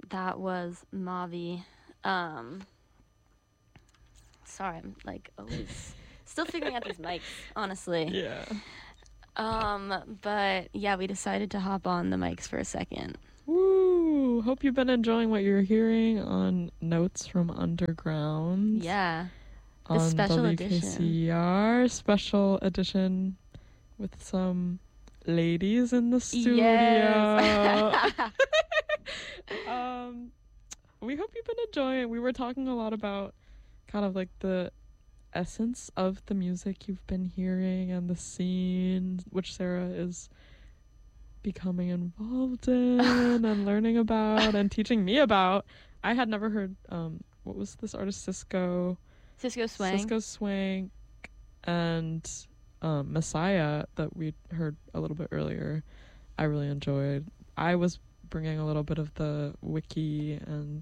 That was Mavi. Sorry, I'm like always still figuring out these mics, honestly. Yeah. But yeah, we decided to hop on the mics for a second. Woo! Hope you've been enjoying what you're hearing on Notes from Underground. Yeah. The On special WKCR edition. special edition with some ladies in the studio. Yes. We hope you've been enjoying. We were talking a lot about kind of like the essence of the music you've been hearing and the scene which Sarah is becoming involved in and learning about and teaching me about. I had never heard what was this artist, Cisco Swank and Messiah that we heard a little bit earlier. I really enjoyed. I was bringing a little bit of the wiki and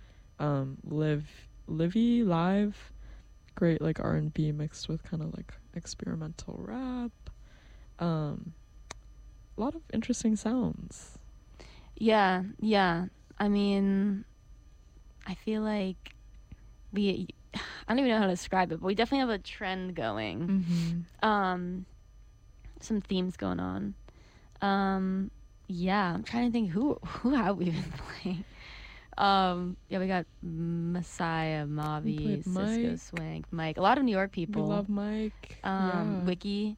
live great like R&B mixed with kind of like experimental rap. A lot of interesting sounds. Yeah. I mean, I feel like I don't even know how to describe it, but we definitely have a trend going. Mm-hmm. Some themes going on. Yeah, I'm trying to think who have we been playing. Yeah, we got Messiah, Mavi, Cisco Swank, Mike. A lot of New York people. We love Mike. Wiki.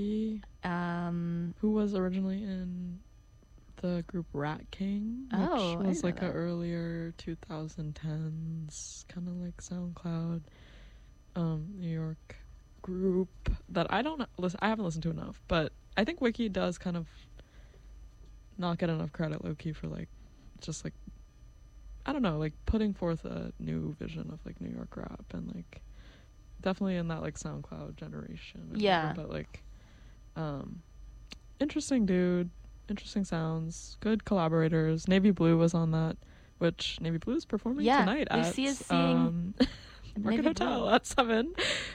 Who was originally in the group Rat King, which was like an earlier 2010s kind of like SoundCloud New York group that I haven't listened to enough, but I think Wiki does kind of not get enough credit low-key for like just like I don't know, like putting forth a new vision of like New York rap and like definitely in that like SoundCloud generation. Yeah. But like interesting dude, interesting sounds, good collaborators. Navy Blue was on that, which Navy Blue is performing tonight at Market Hotel at 7.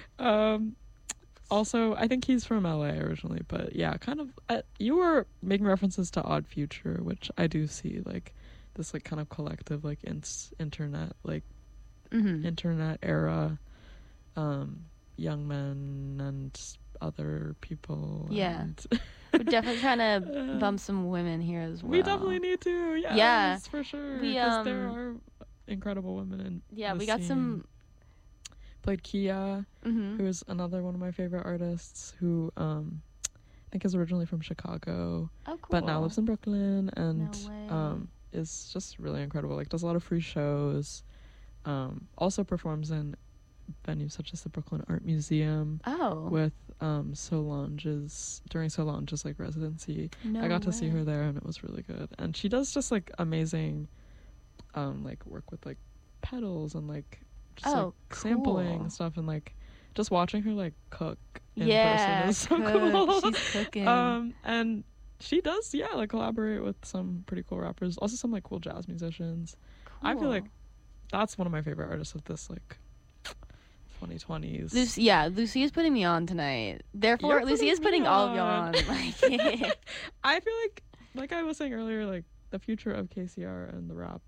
Also, I think he's from LA originally, but yeah, kind of you were making references to Odd Future, which I do see like this like kind of collective like internet like internet era young men and other people. Yeah. And we're definitely trying to bump some women here as well. We definitely need to. Yes, for sure. Because there are incredible women in we got some. Played Kia, who is another one of my favorite artists who I think is originally from Chicago, but now lives in Brooklyn and is just really incredible. Like does a lot of free shows. Also performs in venues such as the Brooklyn Art Museum. With Solange's like residency. I got to see her there and it was really good. And she does just like amazing like work with like pedals and like just like sampling and stuff, and like just watching her like cook in person is so cool. She's cooking. And she does like collaborate with some pretty cool rappers, also some like cool jazz musicians. Cool. I feel like that's one of my favorite artists of this like 2020s. Lucy is putting me on tonight. Therefore, Lucy is putting all of y'all on. Like, I feel like I was saying earlier, like the future of KCR and the rap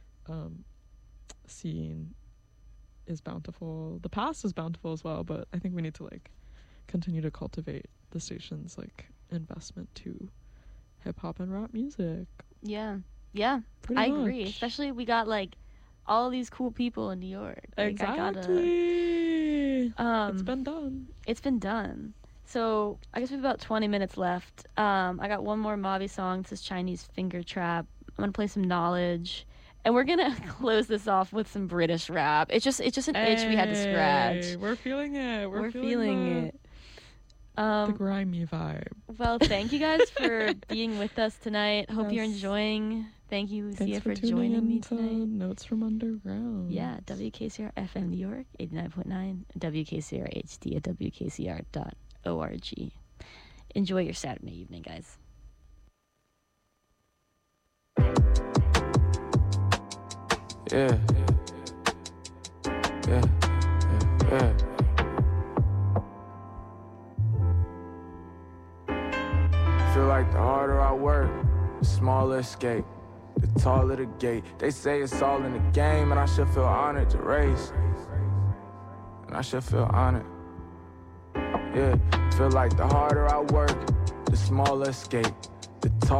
scene is bountiful. The past is bountiful as well, but I think we need to like continue to cultivate the station's like investment to hip hop and rap music. Yeah, I agree. Especially we got like all these cool people in New York. Like, exactly. It's been done. So I guess we have about 20 minutes left. I got one more Mavi song. This is Chinese Finger Trap. I'm gonna play some Knowledge. And we're gonna close this off with some British rap. It's just an itch we had to scratch. We're feeling it. We're feeling it. The grimy vibe. Well, thank you guys for being with us tonight. Hope you're enjoying. Thank you, Lucia, for joining me tonight. Notes from Underground. Yeah, WKCR FM New York 89.9, WKCR HD at WKCR.org. Enjoy your Saturday evening, guys. Yeah. Feel like the harder I work, the smaller escape. the taller the gate. They say it's all in the game, and I should feel honored to race. And I should feel honored. Yeah, feel like the harder I work, the smaller escape. The